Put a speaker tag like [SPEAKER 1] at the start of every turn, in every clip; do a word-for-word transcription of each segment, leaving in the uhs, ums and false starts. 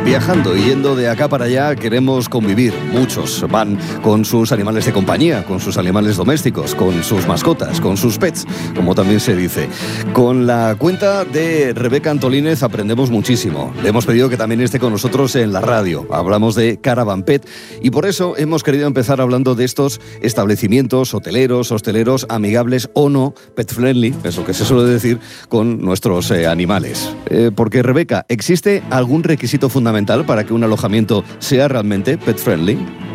[SPEAKER 1] viajando y yendo de acá para allá queremos convivir. Muchos van con sus animales de compañía, con sus animales domésticos, con sus mascotas, con sus pets, como también se dice. Con la cuenta de Rebeca Antolínez aprendemos muchísimo. Le hemos pedido que también esté con nosotros en la radio. Hablamos de Caravan Pet y por eso hemos querido empezar hablando de estos establecimientos hoteleros, hosteleros amigables o no, pet friendly, eso que se suele decir, con nuestros eh, animales. Eh, porque, Rebeca, ¿existe algún requisito fundamental para que un alojamiento sea realmente pet friendly?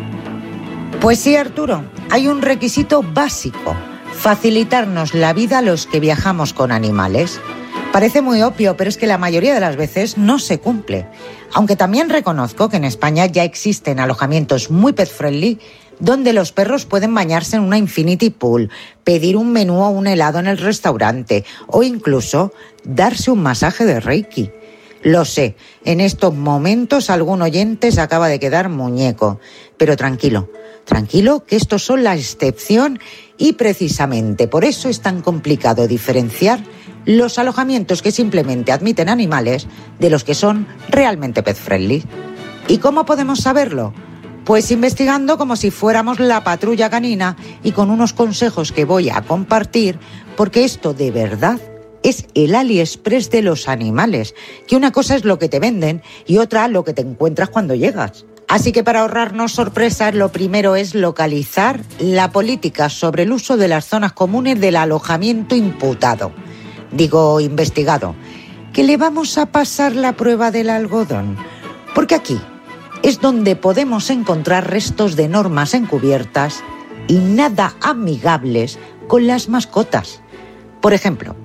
[SPEAKER 2] Pues sí, Arturo, hay un requisito básico: facilitarnos la vida a los que viajamos con animales. Parece muy obvio, pero es que la mayoría de las veces no se cumple. Aunque también reconozco que en España ya existen alojamientos muy pet friendly donde los perros pueden bañarse en una infinity pool, pedir un menú o un helado en el restaurante o incluso darse un masaje de Reiki. Lo sé, en estos momentos algún oyente se acaba de quedar muñeco, pero tranquilo, tranquilo que estos son la excepción y precisamente por eso es tan complicado diferenciar los alojamientos que simplemente admiten animales de los que son realmente pet friendly. ¿Y cómo podemos saberlo? Pues investigando como si fuéramos la patrulla canina y con unos consejos que voy a compartir, porque esto de verdad es el AliExpress de los animales, que una cosa es lo que te venden y otra lo que te encuentras cuando llegas. Así que para ahorrarnos sorpresas, lo primero es localizar la política sobre el uso de las zonas comunes del alojamiento imputado. Digo, investigado, que le vamos a pasar la prueba del algodón, porque aquí es donde podemos encontrar restos de normas encubiertas y nada amigables con las mascotas. Por ejemplo,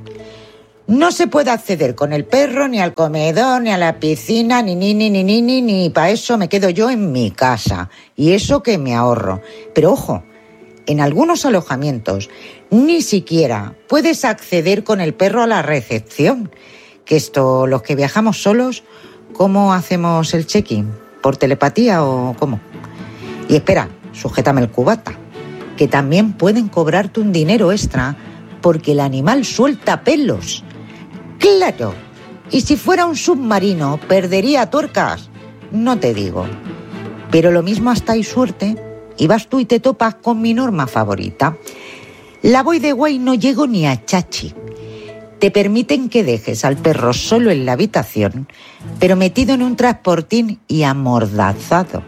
[SPEAKER 2] no se puede acceder con el perro ni al comedor, ni a la piscina, ni ni ni ni ni ni, ni para eso me quedo yo en mi casa. Y eso que me ahorro. Pero ojo, en algunos alojamientos ni siquiera puedes acceder con el perro a la recepción. Que esto, los que viajamos solos, ¿cómo hacemos el check-in? ¿Por telepatía o cómo? Y espera, sujétame el cubata, que también pueden cobrarte un dinero extra porque el animal suelta pelos. ¡Claro! Y si fuera un submarino, perdería tuercas. No te digo. Pero lo mismo hasta hay suerte y vas tú y te topas con mi norma favorita. La voy de guay, no llego ni a chachi. Te permiten que dejes al perro solo en la habitación, pero metido en un transportín y amordazado.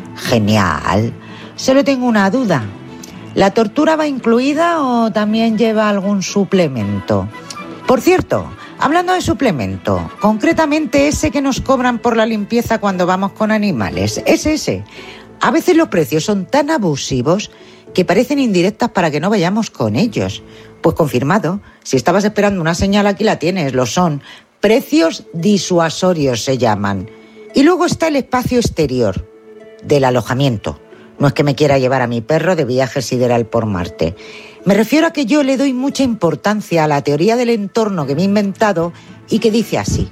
[SPEAKER 2] Genial. Solo tengo una duda. ¿La tortura va incluida o también lleva algún suplemento? Por cierto, hablando de suplemento, concretamente ese que nos cobran por la limpieza cuando vamos con animales, es ese. A veces los precios son tan abusivos que parecen indirectas para que no vayamos con ellos. Pues confirmado, si estabas esperando una señal, aquí la tienes, lo son. Precios disuasorios se llaman. Y luego está el espacio exterior del alojamiento. No es que me quiera llevar a mi perro de viaje sideral por Marte. Me refiero a que yo le doy mucha importancia a la teoría del entorno que me he inventado y que dice así: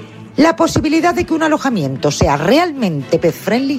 [SPEAKER 2] la posibilidad de que un alojamiento sea realmente pet friendly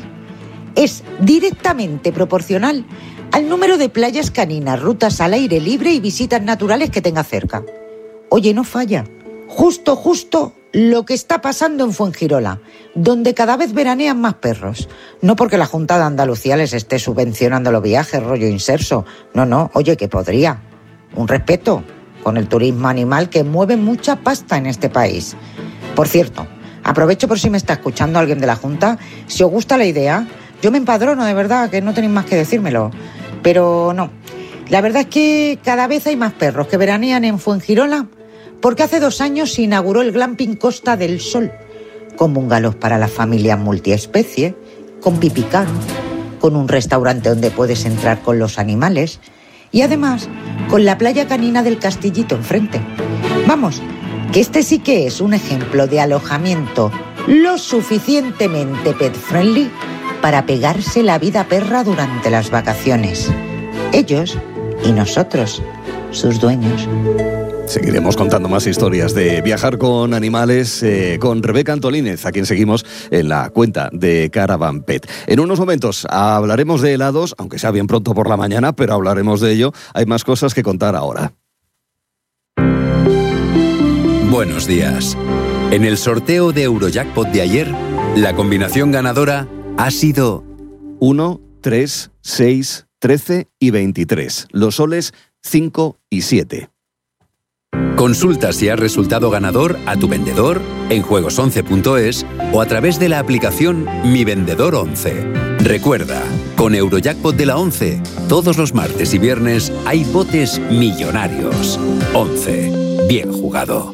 [SPEAKER 2] es directamente proporcional al número de playas caninas, rutas al aire libre y visitas naturales que tenga cerca. Oye, no falla. Justo, justo lo que está pasando en Fuengirola, donde cada vez veranean más perros. No porque la Junta de Andalucía les esté subvencionando los viajes, rollo inserso. No, no, oye, que podría. Un respeto con el turismo animal que mueve mucha pasta en este país. Por cierto, aprovecho por si me está escuchando alguien de la Junta. Si os gusta la idea, yo me empadrono, de verdad, que no tenéis más que decírmelo. Pero no, la verdad es que cada vez hay más perros que veranean en Fuengirola porque hace dos años se inauguró el glamping Costa del Sol, con bungalows para las familias multiespecie, con pipicán, con un restaurante donde puedes entrar con los animales y además con la playa canina del Castillito enfrente. Vamos, que este sí que es un ejemplo de alojamiento lo suficientemente pet friendly para pegarse la vida perra durante las vacaciones. Ellos y nosotros, sus dueños.
[SPEAKER 1] Seguiremos contando más historias de viajar con animales eh, con Rebeca Antolínez, a quien seguimos en la cuenta de Caravan Pet. En unos momentos hablaremos de helados, aunque sea bien pronto por la mañana, pero hablaremos de ello. Hay más cosas que contar ahora.
[SPEAKER 3] Buenos días. En el sorteo de Eurojackpot de ayer, la combinación ganadora ha sido
[SPEAKER 1] uno, tres, seis, trece y veintitrés. Los soles cinco y siete.
[SPEAKER 3] Consulta si has resultado ganador a tu vendedor en juegos once punto es o a través de la aplicación Mi Vendedor once. Recuerda, con Eurojackpot de la once, todos los martes y viernes hay botes millonarios. once. Bien jugado.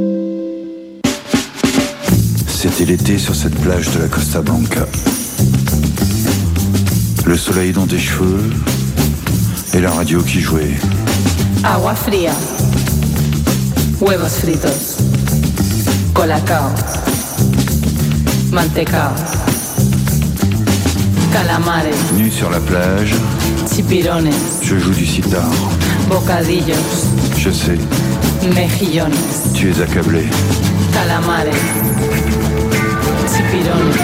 [SPEAKER 4] C'était l'été sur cette plage de la Costa Blanca. Le soleil dans tes cheveux et la radio qui jouait.
[SPEAKER 5] Agua fría. Huevos fritos. Colacao. Mantecao. Calamares.
[SPEAKER 4] Nu sur la plage.
[SPEAKER 5] Chipirones.
[SPEAKER 4] Je joue du sitar.
[SPEAKER 5] Bocadillos.
[SPEAKER 4] Je sais.
[SPEAKER 5] Mejillones.
[SPEAKER 4] Tu es accablé.
[SPEAKER 5] Calamares. Chipirones.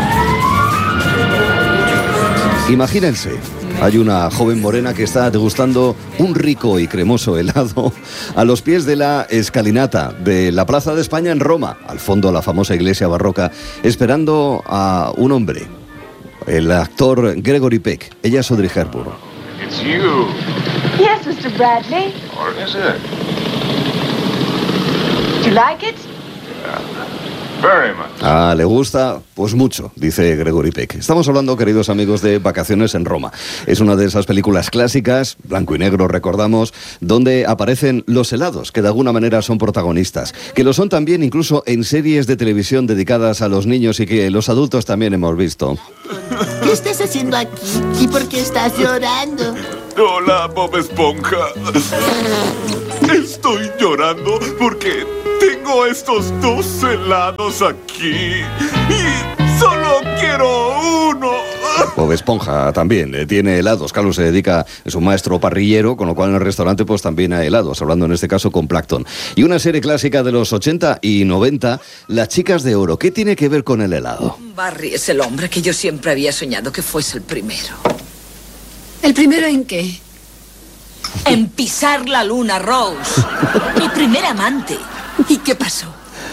[SPEAKER 1] Imagínense, hay una joven morena que está degustando un rico y cremoso helado a los pies de la escalinata de la Plaza de España en Roma, al fondo la famosa iglesia barroca, esperando a un hombre, el actor Gregory Peck. Ella es Audrey Hepburn.
[SPEAKER 6] It's you.
[SPEAKER 7] Yes, mister Bradley.
[SPEAKER 6] Or is it?
[SPEAKER 7] Do you like it?
[SPEAKER 6] Very much.
[SPEAKER 1] Ah, ¿le gusta? Pues mucho, dice Gregory Peck. Estamos hablando, queridos amigos, de Vacaciones en Roma. Es una de esas películas clásicas, blanco y negro, recordamos, donde aparecen los helados, que de alguna manera son protagonistas, que lo son también incluso en series de televisión dedicadas a los niños y que los adultos también hemos visto.
[SPEAKER 8] ¿Qué estás haciendo aquí? ¿Y por qué estás llorando?
[SPEAKER 6] Hola, Bob Esponja. Estoy llorando porque tengo estos dos helados aquí y solo quiero uno.
[SPEAKER 1] Bob Esponja también eh, tiene helados. Carlos se dedica, es un maestro parrillero, con lo cual en el restaurante pues también hay helados, hablando en este caso con Plankton. Y una serie clásica de los ochenta y noventa, Las Chicas de Oro. ¿Qué tiene que ver con el helado?
[SPEAKER 9] Barry es el hombre que yo siempre había soñado que fuese el primero.
[SPEAKER 10] ¿El primero en qué?
[SPEAKER 9] En pisar la luna, Rose. Mi primer amante. ¿Y qué pasó?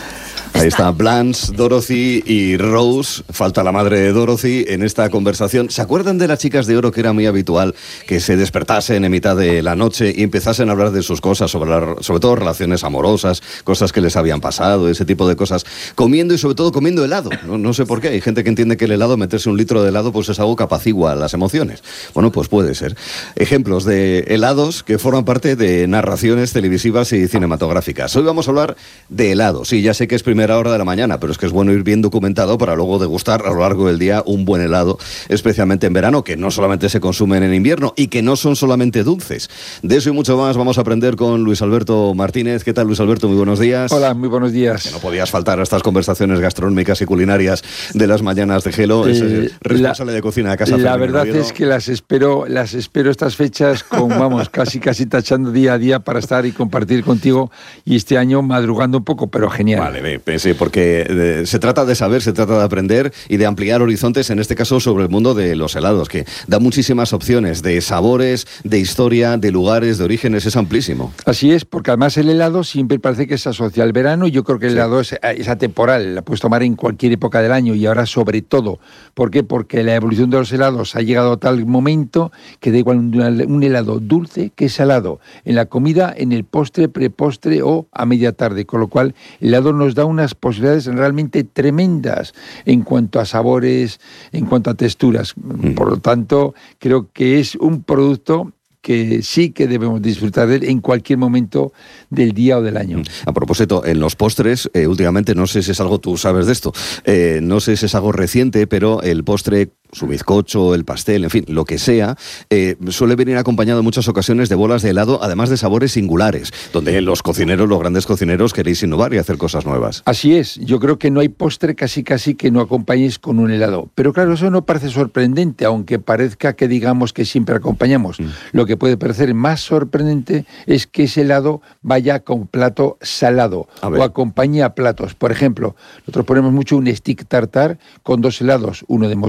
[SPEAKER 1] Ahí está Blanche, Dorothy y Rose. Falta la madre de Dorothy en esta conversación. ¿Se acuerdan de Las Chicas de Oro, que era muy habitual que se despertasen en mitad de la noche y empezasen a hablar de sus cosas, sobre, la, sobre todo relaciones amorosas, cosas que les habían pasado, ese tipo de cosas, comiendo y sobre todo comiendo helado? No, no sé por qué. Hay gente que entiende que el helado, meterse un litro de helado, pues es algo que apacigua las emociones. Bueno, pues puede ser. Ejemplos de helados que forman parte de narraciones televisivas y cinematográficas. Hoy vamos a hablar de helado. Sí, ya sé que es primera hora de la mañana, pero es que es bueno ir bien documentado para luego degustar a lo largo del día un buen helado, especialmente en verano, que no solamente se consumen en invierno y que no son solamente dulces. De eso y mucho más vamos a aprender con Luis Alberto Martínez. ¿Qué tal, Luis Alberto? Muy buenos días.
[SPEAKER 11] Hola, muy buenos días.
[SPEAKER 1] Que no podías faltar a estas conversaciones gastronómicas y culinarias de las mañanas de Gelo. Es eh, responsable
[SPEAKER 11] la,
[SPEAKER 1] de cocina de casa.
[SPEAKER 11] La
[SPEAKER 1] Fermín
[SPEAKER 11] verdad
[SPEAKER 1] Oviedo.
[SPEAKER 11] Es que las espero, las espero estas fechas con, vamos, casi casi tachando día a día para estar y compartir contigo, y este año madrugando un poco, pero genial.
[SPEAKER 1] Vale, pensé, porque eh, se trata de saber, se trata de aprender y de ampliar horizontes, en este caso sobre el mundo de los helados, que da muchísimas opciones de sabores, de historia, de lugares, de orígenes, es amplísimo.
[SPEAKER 11] Así es, porque además el helado siempre parece que se asocia al verano, y yo creo que el sí. helado es, es atemporal, la puedes tomar en cualquier época del año, y ahora sobre todo. ¿Por qué? Porque la evolución de los helados ha llegado a tal momento que da igual un, un helado dulce que salado, en la comida, en el postre, prepostre o a media tarde, con lo cual el helado nos da unas posibilidades realmente tremendas en cuanto a sabores, en cuanto a texturas. Mm. Por lo tanto, creo que es un producto que sí que debemos disfrutar de él en cualquier momento del día o del año.
[SPEAKER 1] A propósito, en los postres, eh, últimamente, no sé si es algo, tú sabes de esto, eh, no sé si es algo reciente, pero el postre, su bizcocho, el pastel, en fin, lo que sea, eh, suele venir acompañado en muchas ocasiones de bolas de helado, además de sabores singulares, donde los cocineros, los grandes cocineros, queréis innovar y hacer cosas nuevas.
[SPEAKER 11] Así es, yo creo que no hay postre casi casi que no acompañes con un helado. Pero claro, eso no parece sorprendente, aunque parezca que digamos que siempre acompañamos. Mm. Lo que puede parecer más sorprendente es que ese helado vaya con plato salado o acompañe a platos. Por ejemplo, nosotros ponemos mucho un stick tartar con dos helados, uno de mostaza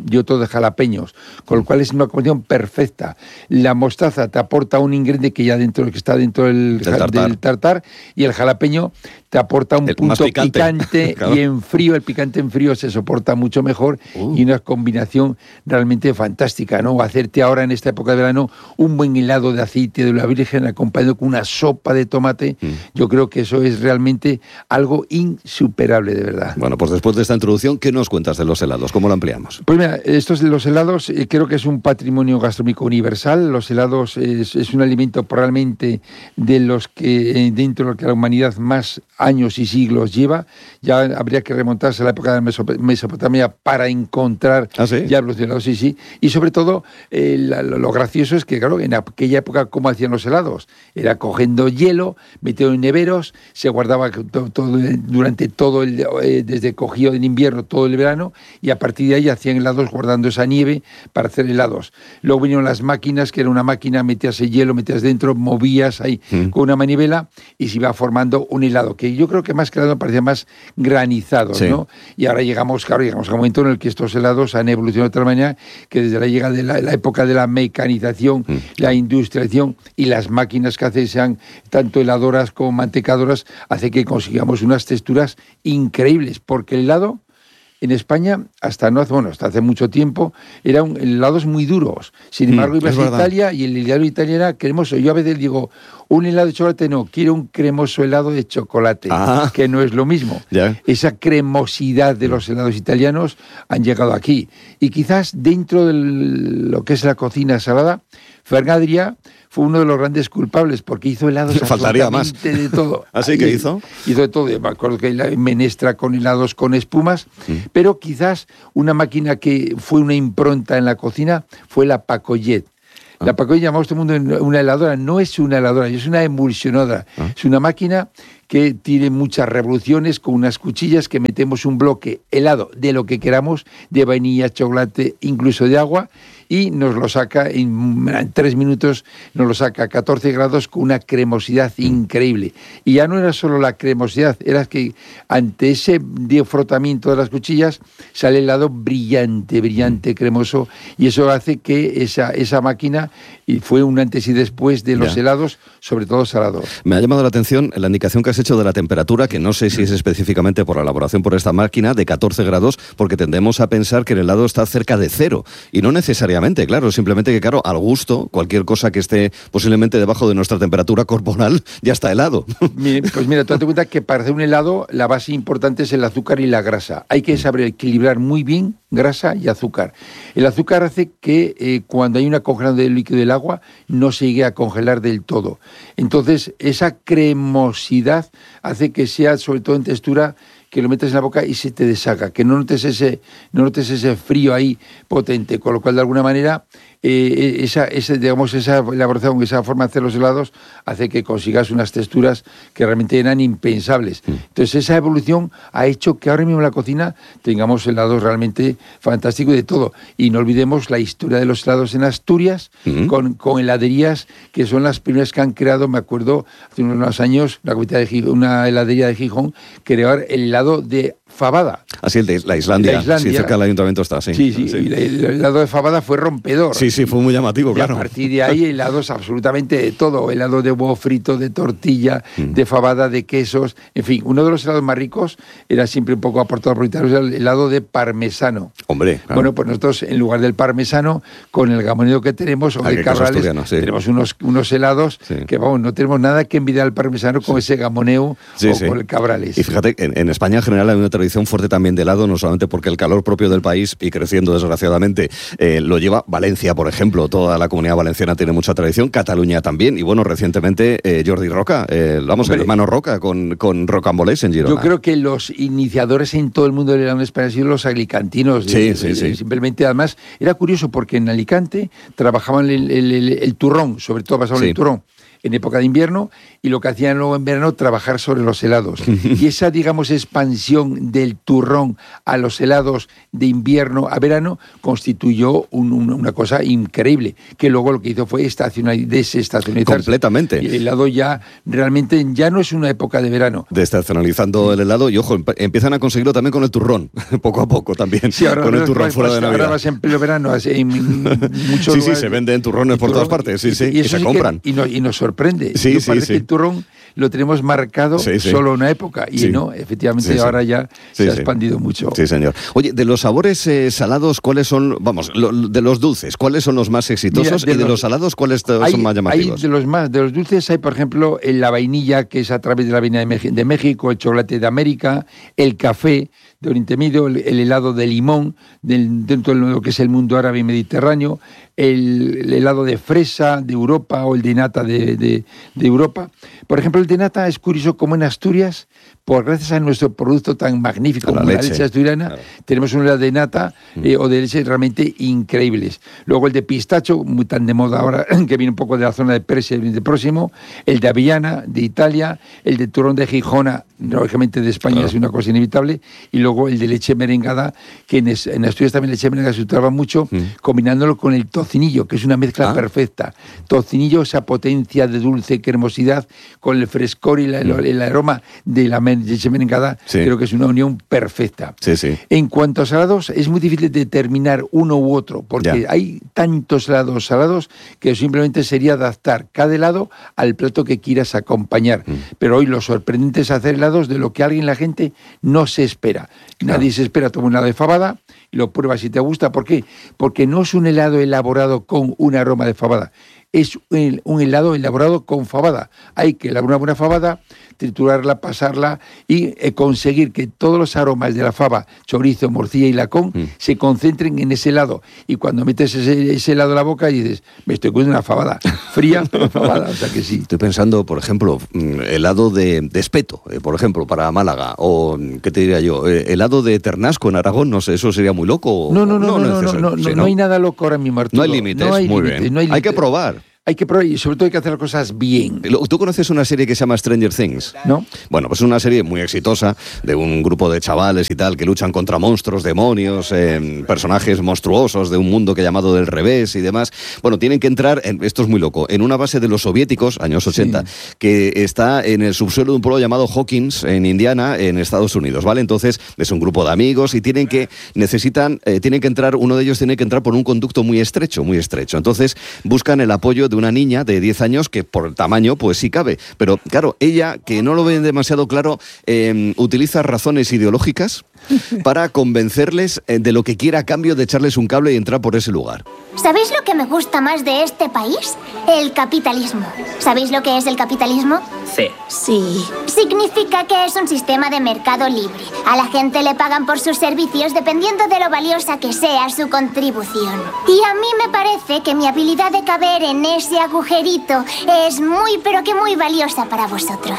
[SPEAKER 11] y otro de jalapeños, con lo cual es una combinación perfecta. La mostaza te aporta un ingrediente que ya dentro, que está dentro del,
[SPEAKER 1] del, tartar.
[SPEAKER 11] del tartar, y el jalapeño te aporta un
[SPEAKER 1] el
[SPEAKER 11] punto
[SPEAKER 1] picante,
[SPEAKER 11] picante claro. Y en frío, el picante en frío se soporta mucho mejor uh. y una combinación realmente fantástica, ¿no? Hacerte ahora en esta época de verano un buen helado de aceite de la Virgen acompañado con una sopa de tomate, mm. yo creo que eso es realmente algo insuperable, de verdad.
[SPEAKER 1] Bueno, pues después de esta introducción, ¿qué nos cuentas de los helados? ¿Cómo lo ampliamos?
[SPEAKER 11] Pues mira, estos los helados eh, creo que es un patrimonio gastronómico universal. Los helados es, es un alimento probablemente de los que eh, dentro de lo que la humanidad más años y siglos lleva. Ya habría que remontarse a la época de la Mesopotamia para encontrar
[SPEAKER 1] ¿Ah, sí?
[SPEAKER 11] ya los helados, sí, sí. Y sobre todo, eh, la, lo gracioso es que, claro, en aquella época, ¿cómo hacían los helados? Era cogiendo hielo, metido en neveros, se guardaba todo, todo, durante todo el, eh, desde cogido en invierno todo el verano, y a partir de ahí hacían helados guardando esa nieve para hacer helados. Luego vinieron las máquinas, que era una máquina, metías el hielo, metías dentro, movías ahí mm. con una manivela y se iba formando un helado, que yo creo que más que helado parecía más granizado, sí. ¿no? Y ahora llegamos, claro, llegamos a un momento en el que estos helados han evolucionado de tal manera que desde la llegada de la, la época de la mecanización, mm. la industrialización y las máquinas que hacen sean tanto heladoras como mantecadoras, hace que consigamos unas texturas increíbles, porque el helado en España, hasta no hace, bueno, hasta hace mucho tiempo, eran helados muy duros. Sin embargo, mm, ibas a Italia y el helado italiano era cremoso. Yo a veces digo, un helado de chocolate no, quiero un cremoso helado de chocolate, ah, que no es lo mismo. Yeah. Esa cremosidad de los helados italianos han llegado aquí. Y quizás dentro de lo que es la cocina salada, Ferran Adrià fue uno de los grandes culpables porque hizo helados
[SPEAKER 1] faltaría más
[SPEAKER 11] de todo.
[SPEAKER 1] ¿Así que hizo?
[SPEAKER 11] Hizo de todo. Me acuerdo que la menestra con helados con espumas, sí. Pero quizás una máquina que fue una impronta en la cocina fue la Pacojet. Ah. La Pacojet, llamamos todo el mundo una heladora, no es una heladora, es una emulsionadora. Ah. Es una máquina que tiene muchas revoluciones con unas cuchillas que metemos un bloque helado de lo que queramos, de vainilla, chocolate, incluso de agua, y nos lo saca en, en tres minutos, nos lo saca a catorce grados con una cremosidad increíble. Y ya no era solo la cremosidad, era que ante ese frotamiento de las cuchillas sale el helado brillante, brillante, cremoso, y eso hace que esa, esa máquina, y fue un antes y después de los ya. helados, sobre todo salados.
[SPEAKER 1] Me ha llamado la atención la indicación que has hecho de la temperatura, que no sé si es específicamente por la elaboración por esta máquina, de catorce grados, porque tendemos a pensar que el helado está cerca de cero, y no necesariamente, claro, simplemente que, claro, al gusto, cualquier cosa que esté posiblemente debajo de nuestra temperatura corporal ya está helado.
[SPEAKER 11] Pues mira, tú date cuenta que para hacer un helado la base importante es el azúcar y la grasa. Hay que saber equilibrar muy bien grasa y azúcar. El azúcar hace que eh, cuando hay una congelación del líquido del agua no se llegue a congelar del todo. Entonces, esa cremosidad hace que sea, sobre todo en textura, que lo metes en la boca y se te deshaga, que no notes ese, no notes ese frío ahí potente, con lo cual de alguna manera eh, esa, esa, digamos, esa elaboración, esa forma de hacer los helados hace que consigas unas texturas que realmente eran impensables. Mm. Entonces esa evolución ha hecho que ahora mismo en la cocina tengamos helados realmente fantásticos y de todo. Y no olvidemos la historia de los helados en Asturias, mm. con, con heladerías que son las primeras que han creado, me acuerdo, hace unos años, la de Gijón, una heladería de Gijón creó el helado de fabada.
[SPEAKER 1] Así el de la Islandia, la Islandia. Sí, cerca del ayuntamiento está, sí.
[SPEAKER 11] Sí, sí, sí. Y el helado de fabada fue rompedor.
[SPEAKER 1] Sí, sí, fue muy llamativo, y claro.
[SPEAKER 11] A partir de ahí, helados absolutamente de todo, helado de huevo frito, de tortilla, mm. de fabada, de quesos, en fin, uno de los helados más ricos era siempre un poco aportado por italianos, el helado de parmesano.
[SPEAKER 1] Hombre, claro.
[SPEAKER 11] Bueno, pues nosotros, en lugar del parmesano, con el gamoneo que tenemos, o
[SPEAKER 1] Ay,
[SPEAKER 11] de Cabrales, sí. tenemos unos, unos helados sí. que, vamos, no tenemos nada que envidiar al parmesano con sí. ese gamoneo sí, o sí. con el Cabrales.
[SPEAKER 1] Y fíjate, en, en España en general hay una tradición fuerte también de helado, no solamente porque el calor propio del país, y creciendo desgraciadamente, eh, lo lleva Valencia, por ejemplo, toda la comunidad valenciana tiene mucha tradición, Cataluña también, y bueno, recientemente eh, Jordi Roca, eh, vamos, Hombre, el hermano Roca con, con Rocambolés en Girona.
[SPEAKER 11] Yo creo que los iniciadores en todo el mundo del helado en España han sido los alicantinos.
[SPEAKER 1] Sí,
[SPEAKER 11] de,
[SPEAKER 1] sí,
[SPEAKER 11] de,
[SPEAKER 1] sí.
[SPEAKER 11] Simplemente, además, era curioso porque en Alicante trabajaban el, el, el, el turrón, sobre todo pasaban sí. el turrón. en época de invierno, y lo que hacían luego en verano, trabajar sobre los helados. Y esa, digamos, expansión del turrón a los helados de invierno a verano constituyó un, un, una cosa increíble, que luego lo que hizo fue estacional, desestacionalizar.
[SPEAKER 1] Completamente.
[SPEAKER 11] Y el helado ya realmente ya no es una época de verano.
[SPEAKER 1] Desestacionalizando el helado, y ojo, empiezan a conseguirlo también con el turrón, poco a poco también.
[SPEAKER 11] Sí, ahora,
[SPEAKER 1] con el turrón
[SPEAKER 11] pues,
[SPEAKER 1] fuera
[SPEAKER 11] pues,
[SPEAKER 1] de Navidad.
[SPEAKER 11] Ahora vas en pleno verano, en muchos
[SPEAKER 1] Sí,
[SPEAKER 11] lugares,
[SPEAKER 1] sí, se venden turrones por todas partes, sí, sí, y, y se
[SPEAKER 11] sí
[SPEAKER 1] compran.
[SPEAKER 11] Que, y, no, y nos sorprende.
[SPEAKER 1] Sí,
[SPEAKER 11] Yo
[SPEAKER 1] sí,
[SPEAKER 11] parece
[SPEAKER 1] sí.
[SPEAKER 11] que el turrón lo tenemos marcado
[SPEAKER 1] sí, sí.
[SPEAKER 11] solo una época, y
[SPEAKER 1] sí.
[SPEAKER 11] no, efectivamente
[SPEAKER 1] sí, sí.
[SPEAKER 11] ahora ya
[SPEAKER 1] sí,
[SPEAKER 11] se ha
[SPEAKER 1] sí.
[SPEAKER 11] expandido mucho.
[SPEAKER 1] Sí, señor. Oye, de los sabores eh, salados, ¿cuáles son, vamos, lo, de los dulces, cuáles son los más exitosos? Mira, de y de los, los salados, ¿cuáles
[SPEAKER 11] hay,
[SPEAKER 1] son más llamativos?
[SPEAKER 11] Hay de los más, de los dulces hay, por ejemplo, la vainilla, que es a través de la vainilla de, de México, el chocolate de América, el café de Oriente Medio, el, el helado de limón, del, dentro de lo que es el mundo árabe y mediterráneo, el, el helado de fresa de Europa o el de nata de, de, de Europa. Por ejemplo, el de nata es curioso como en Asturias, por gracias a nuestro producto tan magnífico
[SPEAKER 1] la
[SPEAKER 11] como
[SPEAKER 1] leche.
[SPEAKER 11] la leche asturiana, claro. Tenemos un helado de nata eh, o de leche realmente increíbles. Luego el de pistacho, muy tan de moda ahora, que viene un poco de la zona de Persia y Oriente Próximo, el de avellana, de Italia, el de turrón de Gijona, lógicamente de España, claro. Es una cosa inevitable, y luego el de leche merengada, que en, es, en Asturias también leche merengada se utilizaba mucho, mm. combinándolo con el tocinillo, que es una mezcla ah. perfecta. Tocinillo, esa potencia de dulce cremosidad, con el frescor y la, mm. el, el aroma de la leche merengada, sí. Creo que es una unión perfecta.
[SPEAKER 1] Sí, sí.
[SPEAKER 11] En cuanto a salados, es muy difícil determinar uno u otro, porque ya. Hay tantos helados salados que simplemente sería adaptar cada helado al plato que quieras acompañar. Mm. Pero hoy lo sorprendente es hacer helados de lo que alguien, la gente, no se espera. Claro. Nadie se espera tomar un helado de fabada y lo pruebas si te gusta. ¿Por qué? Porque no es un helado elaborado con un aroma de fabada. Es un, un helado elaborado con fabada. Hay que elaborar una buena fabada, triturarla, pasarla y eh, conseguir que todos los aromas de la fava, chorizo, morcilla y lacón mm. se concentren en ese helado. Y cuando metes ese, ese helado en la boca y dices, me estoy comiendo una fabada fría, pero fabada, o sea que sí.
[SPEAKER 1] Estoy pensando, por ejemplo, helado de, de espeto, eh, por ejemplo, para Málaga, o, ¿qué te diría yo? Eh, helado de ternasco en Aragón, no sé, ¿eso sería muy loco?
[SPEAKER 11] No, no, no, no, no, no,
[SPEAKER 1] no,
[SPEAKER 11] no, no, no, no hay nada loco ahora mismo, Arturo.
[SPEAKER 1] No hay límites,
[SPEAKER 11] no hay
[SPEAKER 1] muy
[SPEAKER 11] límites,
[SPEAKER 1] bien.
[SPEAKER 11] No hay,
[SPEAKER 1] hay que probar.
[SPEAKER 11] Hay que probar y sobre todo hay que hacer las cosas bien.
[SPEAKER 1] ¿Tú conoces una serie que se llama Stranger Things?
[SPEAKER 11] ¿No?
[SPEAKER 1] Bueno, pues es una serie muy exitosa de un grupo de chavales y tal que luchan contra monstruos, demonios, eh, personajes monstruosos de un mundo que llamado del revés y demás. Bueno, tienen que entrar, en, esto es muy loco, en una base de los soviéticos, años ochenta, sí. que está en el subsuelo de un pueblo llamado Hawkins, en Indiana, en Estados Unidos, ¿vale? Entonces es un grupo de amigos y tienen que, necesitan, eh, tienen que entrar, uno de ellos tiene que entrar por un conducto muy estrecho, muy estrecho. Entonces buscan el apoyo de una niña de diez años que por el tamaño pues sí cabe, pero claro, ella, que no lo ve demasiado claro, eh, utiliza razones ideológicas para convencerles de lo que quiera a cambio de echarles un cable y entrar por ese lugar.
[SPEAKER 12] ¿Sabéis lo que me gusta más de este país? El capitalismo. ¿Sabéis lo que es el capitalismo?
[SPEAKER 13] Sí.
[SPEAKER 12] Sí. Significa que es un sistema de mercado libre. A la gente le pagan por sus servicios dependiendo de lo valiosa que sea su contribución. Y a mí me parece que mi habilidad de caber en ese agujerito es muy, pero que muy valiosa para vosotros.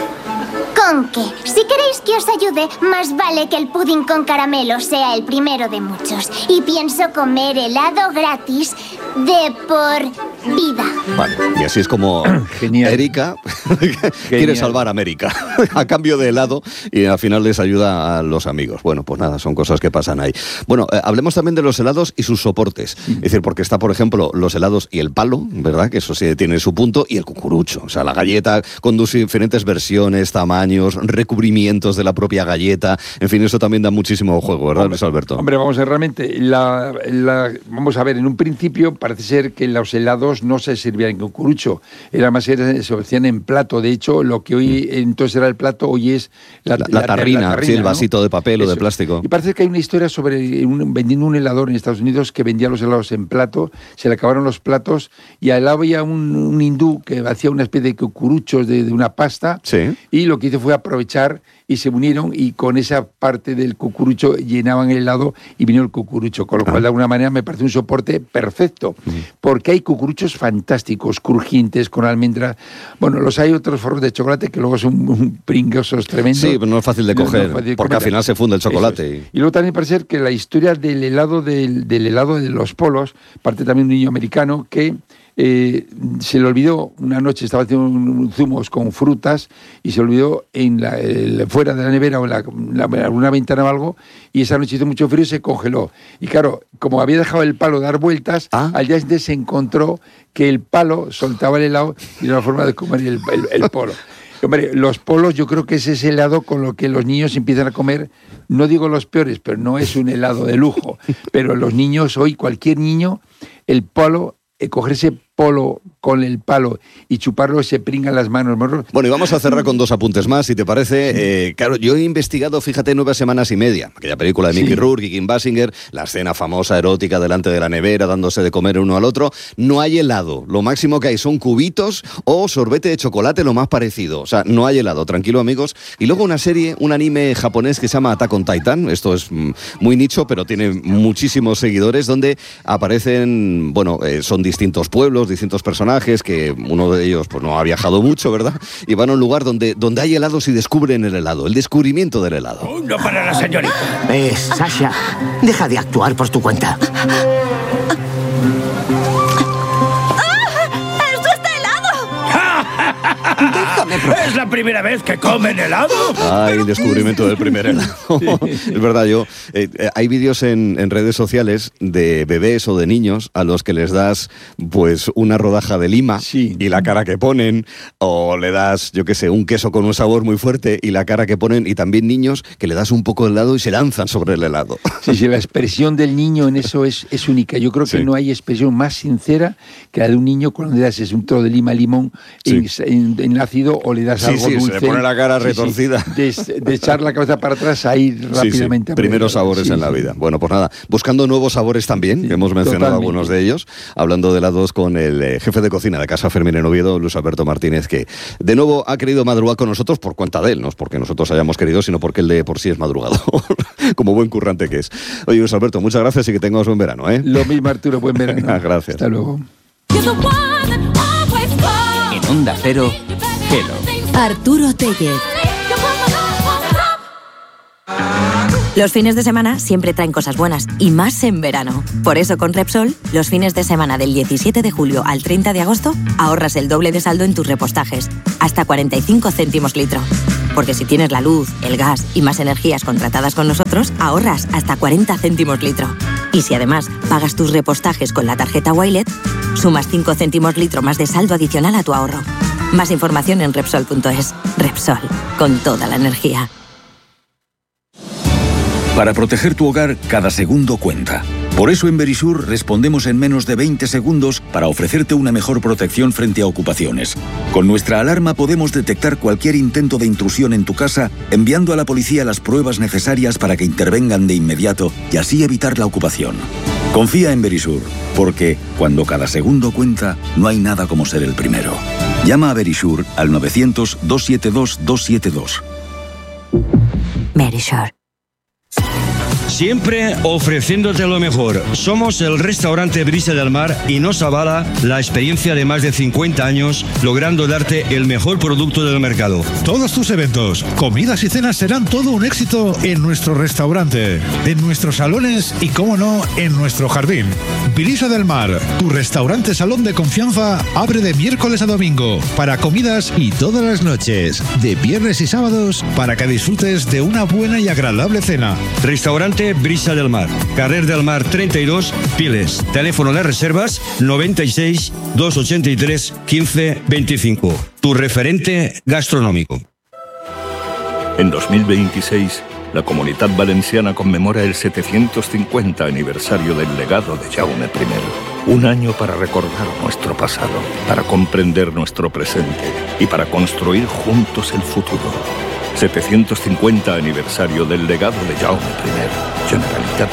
[SPEAKER 12] Con que, si queréis que os ayude, más vale que el pudín con caramelo sea el primero de muchos. Y pienso comer helado gratis de por vida.
[SPEAKER 1] Vale, y así es como Genial. Erika quiere salvar a América a cambio de helado y al final les ayuda a los amigos. Bueno, pues nada, son cosas que pasan ahí. Bueno, eh, hablemos también de los helados y sus soportes. Es decir, porque está, por ejemplo, los helados y el palo, ¿verdad? Que eso sí tiene su punto, y el cucurucho. O sea, la galleta con diferentes versiones, tamaños, recubrimientos de la propia galleta. En fin, eso también da muchísimo juego, ¿verdad,
[SPEAKER 11] hombre,
[SPEAKER 1] Luis Alberto?
[SPEAKER 11] Hombre, vamos a ver, realmente, la, la, vamos a ver, en un principio parece ser que los helados no se servían en cucurucho, era más, era, se hacían en plato. De hecho, lo que hoy entonces era el plato, hoy es la,
[SPEAKER 1] la, la, la, tarrina, la tarrina, sí, el vasito, ¿no? De papel eso. O de plástico.
[SPEAKER 11] Y parece que hay una historia sobre un, vendiendo un helador en Estados Unidos que vendía los helados en plato, se le acabaron los platos y al lado había un, un hindú que hacía una especie de cucuruchos de, de una pasta,
[SPEAKER 1] sí.
[SPEAKER 11] Y lo que hizo fue aprovechar y se unieron y con esa parte del cucurucho llenaban el helado y vino el cucurucho, con lo cual ah. de alguna manera me parece un soporte perfecto, mm. porque hay cucuruchos fantásticos, crujientes, con almendra. Bueno, los hay otros forros de chocolate que luego son un pringosos tremendos.
[SPEAKER 1] Sí, pero no es fácil de coger, no, no es fácil de porque comer. Al final se funde el chocolate.
[SPEAKER 11] Y... y luego también parece que la historia del helado del, del helado de los polos, parte también de un niño americano que eh, se le olvidó, una noche estaba haciendo un zumos con frutas y se olvidó en la, el, fuera de la nevera o en la, la, una ventana o algo, y esa noche hizo mucho frío y se congeló. Y claro, como había dejado el palo dar vueltas, ¿Ah? al día siguiente se encontró que el palo soltaba el helado y era una forma de comer el, el, el polo. Hombre, los polos yo creo que es ese helado con lo que los niños empiezan a comer, no digo los peores, pero no es un helado de lujo, pero los niños hoy, cualquier niño, el polo, eh, cogerse polo con el palo y chuparlo, se pringan las manos.
[SPEAKER 1] Bueno, y vamos a cerrar con dos apuntes más, si te parece. Eh, claro, yo he investigado, fíjate, nueve semanas y media. Aquella película de Mickey sí. Rourke y Kim Basinger, la escena famosa erótica delante de la nevera, dándose de comer uno al otro. No hay helado. Lo máximo que hay son cubitos o sorbete de chocolate, lo más parecido. O sea, no hay helado. Tranquilo, amigos. Y luego una serie, un anime japonés que se llama Attack on Titan. Esto es muy nicho, pero tiene muchísimos seguidores, donde aparecen, bueno, eh, son distintos pueblos, distintos personajes, que uno de ellos pues no ha viajado mucho, ¿verdad? Y van a un lugar donde, donde hay helados y descubren el helado, el descubrimiento del helado.
[SPEAKER 13] Uno para la señorita.
[SPEAKER 14] Eh, Sasha, deja de actuar por tu cuenta.
[SPEAKER 13] ¿Es la primera vez que comen helado?
[SPEAKER 1] Ay, el descubrimiento del primer helado. Es verdad, yo eh, hay vídeos en, en redes sociales de bebés o de niños a los que les das pues una rodaja de lima sí. y la cara que ponen, o le das, yo qué sé, un queso con un sabor muy fuerte y la cara que ponen, y también niños que le das un poco de helado y se lanzan sobre el helado.
[SPEAKER 11] Sí, sí, la expresión del niño en eso es, es única. Yo creo que sí. no hay expresión más sincera que la de un niño cuando le das ese un trozo de lima, limón sí. en, en, en ácido, o le das
[SPEAKER 1] sí,
[SPEAKER 11] algo
[SPEAKER 1] sí,
[SPEAKER 11] dulce.
[SPEAKER 1] Se le pone la cara retorcida.
[SPEAKER 11] Sí, sí. De, de echar la cabeza para atrás, ahí rápidamente.
[SPEAKER 1] Sí, sí. Primeros sabores sí, en la sí. vida. Bueno, pues nada, buscando nuevos sabores también, sí, hemos mencionado totalmente. Algunos de ellos, hablando de helados con el eh, jefe de cocina de Casa Fermín en Oviedo, Luis Alberto Martínez, que de nuevo ha querido madrugar con nosotros por cuenta de él, no es porque nosotros hayamos querido, sino porque él de por sí es madrugador, como buen currante que es. Oye, Luis Alberto, muchas gracias y que tengas buen verano, ¿eh?
[SPEAKER 11] Lo mismo, Arturo, buen verano.
[SPEAKER 1] Gracias.
[SPEAKER 11] Hasta luego.
[SPEAKER 3] En Onda Cero, Hello.
[SPEAKER 15] Arturo Tellez. Los fines de semana siempre traen cosas buenas, y más en verano. Por eso con Repsol, los fines de semana del diecisiete de julio al treinta de agosto, ahorras el doble de saldo en tus repostajes, hasta cuarenta y cinco céntimos litro. Porque si tienes la luz, el gas y más energías contratadas con nosotros, ahorras hasta cuarenta céntimos litro. Y si además pagas tus repostajes con la tarjeta Wilet, sumas cinco céntimos litro más de saldo adicional a tu ahorro. Más información en Repsol punto es. Repsol, con toda la energía.
[SPEAKER 16] Para proteger tu hogar, cada segundo cuenta. Por eso en Verisur respondemos en menos de veinte segundos para ofrecerte una mejor protección frente a ocupaciones. Con nuestra alarma podemos detectar cualquier intento de intrusión en tu casa, enviando a la policía las pruebas necesarias para que intervengan de inmediato y así evitar la ocupación. Confía en Verisur, porque cuando cada segundo cuenta, no hay nada como ser el primero. Llama a Verisur al novecientos, doscientos setenta y dos, doscientos setenta y dos.
[SPEAKER 15] Verisur.
[SPEAKER 17] Siempre ofreciéndote lo mejor. Somos el restaurante Brisa del Mar y nos avala la experiencia de más de cincuenta años, logrando darte el mejor producto del mercado.
[SPEAKER 18] Todos tus eventos, comidas y cenas serán todo un éxito en nuestro restaurante, en nuestros salones y, cómo no, en nuestro jardín. Brisa del Mar, tu restaurante salón de confianza, abre de miércoles a domingo para comidas y todas las noches, de viernes y sábados, para que disfrutes de una buena y agradable cena.
[SPEAKER 17] Restaurante Brisa del Mar, Carrer del Mar treinta y dos, Piles. Teléfono de reservas noventa y seis, doscientos ochenta y tres, quince veinticinco. Tu referente gastronómico.
[SPEAKER 19] En dos mil veintiséis, la Comunitat Valenciana conmemora el setecientos cincuenta aniversario del legado de Jaume primero. Un año para recordar nuestro pasado, para comprender nuestro presente y para construir juntos el futuro. setecientos cincuenta aniversario del legado de Jaume primero, Generalitat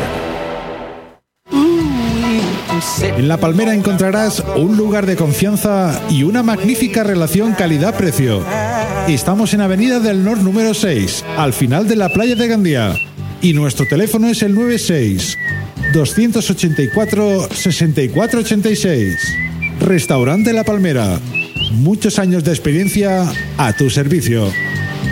[SPEAKER 19] Valenciana.
[SPEAKER 18] En La Palmera encontrarás un lugar de confianza y una magnífica relación calidad-precio. Estamos en Avenida del Nord número seis, al final de la playa de Gandía. Y nuestro teléfono es el noventa y seis, doscientos ochenta y cuatro, sesenta y cuatro ochenta y seis. Restaurante La Palmera. Muchos años de experiencia a tu servicio.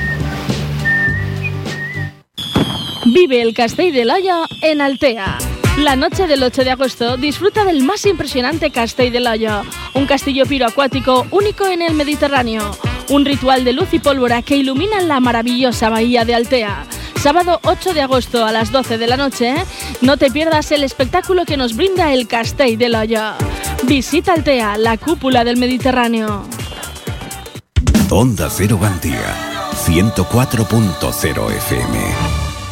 [SPEAKER 20] Vive el Castell de l'Olla en Altea. La noche del ocho de agosto disfruta del más impresionante Castell del Hoyo, un castillo piroacuático único en el Mediterráneo, un ritual de luz y pólvora que ilumina la maravillosa bahía de Altea. Sábado ocho de agosto a las doce de la noche, no te pierdas el espectáculo que nos brinda el Castell del Hoyo. Visita Altea, la cúpula del Mediterráneo.
[SPEAKER 21] Onda Cero Gandía, ciento cuatro punto cero F M.